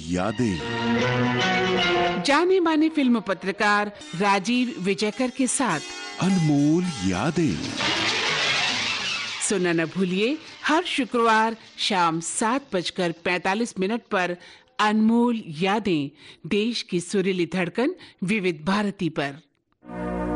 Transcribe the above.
यादें। जाने माने फिल्म पत्रकार राजीव विजयकर के साथ अनमोल यादें। सुनना न भूलिए हर शुक्रवार शाम 7:45 पर अनमोल यादें, देश की सुरीली धड़कन विविध भारती पर।